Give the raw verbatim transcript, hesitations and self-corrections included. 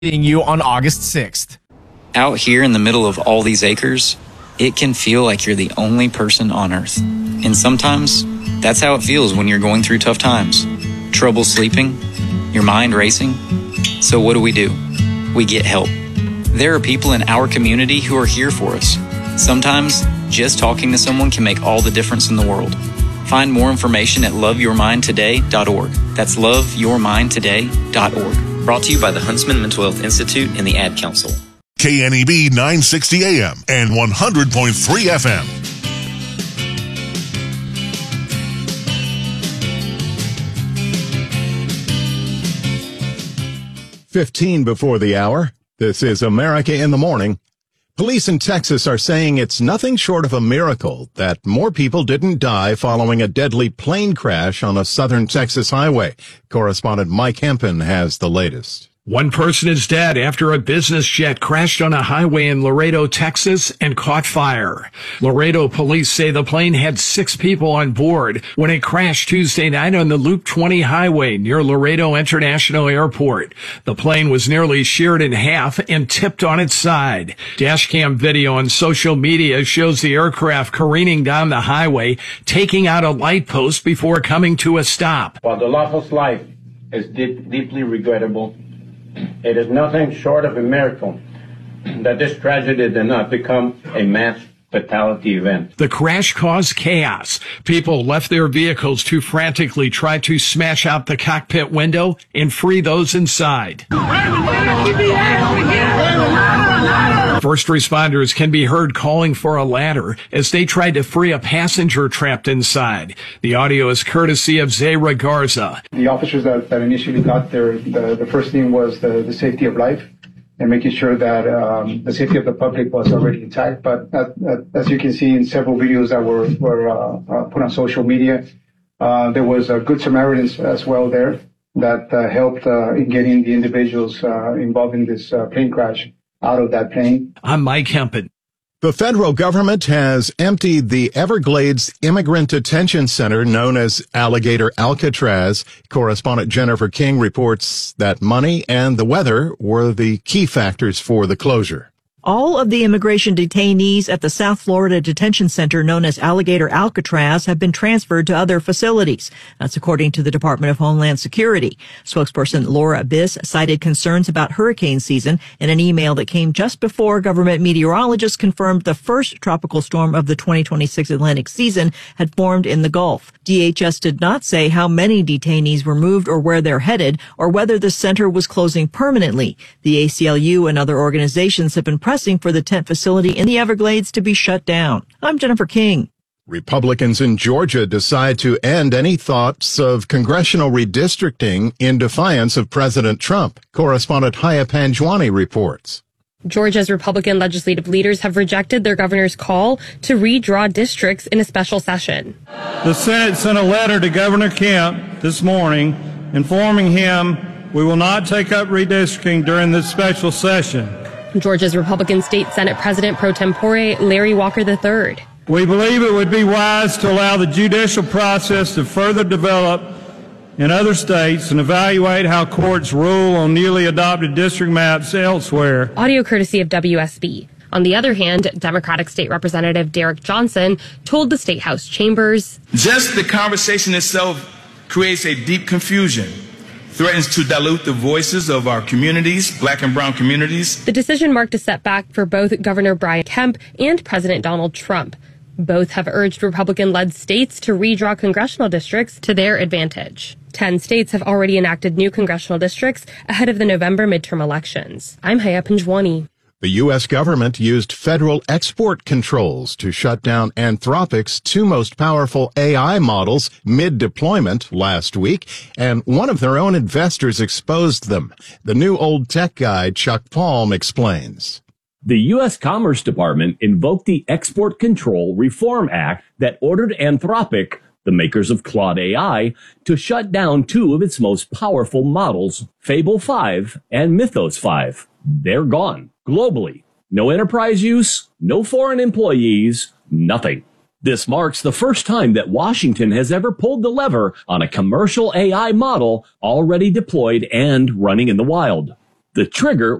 you on August sixth. Out here in the middle of all these acres, it can feel like you're the only person on Earth. And sometimes, that's how it feels when you're going through tough times. Trouble sleeping, your mind racing. So what do we do? We get help. There are people in our community who are here for us. Sometimes, just talking to someone can make all the difference in the world. Find more information at love your mind today dot org. That's love your mind today dot org. Brought to you by the Huntsman Mental Health Institute and the Ad Council. K N E B nine sixty A M and one hundred point three F M. fifteen before the hour. This is America in the Morning. Police in Texas are saying it's nothing short of a miracle that more people didn't die following a deadly plane crash on a southern Texas highway. Correspondent Mike Hempen has the latest. One person is dead after a business jet crashed on a highway in Laredo, Texas, and caught fire. Laredo police say the plane had six people on board when it crashed Tuesday night on the Loop twenty highway near Laredo International Airport. The plane was nearly sheared in half and tipped on its side. Dashcam video on social media shows the aircraft careening down the highway, taking out a light post before coming to a stop. While the loss of life is deep, deeply regrettable, it is nothing short of a miracle that this tragedy did not become a mass fatality event. The crash caused chaos. People left their vehicles to frantically try to smash out the cockpit window and free those inside. First responders can be heard calling for a ladder as they tried to free a passenger trapped inside. The audio is courtesy of Zayra Garza. The officers that, that initially got there, the, the first thing was the, the safety of life and making sure that um, the safety of the public was already intact. But uh, uh, as you can see in several videos that were, were uh, uh, put on social media, uh, there was a Good Samaritans as well there that uh, helped uh, in getting the individuals uh, involved in this uh, plane crash out of that plane. I'm Mike Hempen. The federal government has emptied the Everglades Immigrant Detention Center known as Alligator Alcatraz. Correspondent Jennifer King reports that money and the weather were the key factors for the closure. All of the immigration detainees at the South Florida Detention Center known as Alligator Alcatraz have been transferred to other facilities. That's according to the Department of Homeland Security. Spokesperson Laura Biss cited concerns about hurricane season in an email that came just before government meteorologists confirmed the first tropical storm of the twenty twenty-six Atlantic season had formed in the Gulf. D H S did not say how many detainees were moved or where they're headed or whether the center was closing permanently. The A C L U and other organizations have been pressing for the tent facility in the Everglades to be shut down. I'm Jennifer King. Republicans in Georgia decide to end any thoughts of congressional redistricting in defiance of President Trump. Correspondent Haya Panjwani reports. Georgia's Republican legislative leaders have rejected their governor's call to redraw districts in a special session. The Senate sent a letter to Governor Kemp this morning informing him we will not take up redistricting during this special session. Georgia's Republican State Senate President pro tempore Larry Walker the third. We believe it would be wise to allow the judicial process to further develop in other states and evaluate how courts rule on newly adopted district maps elsewhere. Audio courtesy of W S B. On the other hand, Democratic State Representative Derek Johnson told the State House chambers, just the conversation itself creates a deep confusion. Threatens to dilute the voices of our communities, black and brown communities. The decision marked a setback for both Governor Brian Kemp and President Donald Trump. Both have urged Republican-led states to redraw congressional districts to their advantage. Ten states have already enacted new congressional districts ahead of the November midterm elections. I'm Haya Panjwani. The U S government used federal export controls to shut down Anthropic's two most powerful A I models mid-deployment last week, and one of their own investors exposed them. The new old tech guy, Chuck Palm, explains. The U S Commerce Department invoked the Export Control Reform Act that ordered Anthropic, the makers of Claude A I, to shut down two of its most powerful models, Fable five and Mythos five. They're gone. Globally. No enterprise use, no foreign employees, nothing. This marks the first time that Washington has ever pulled the lever on a commercial A I model already deployed and running in the wild. The trigger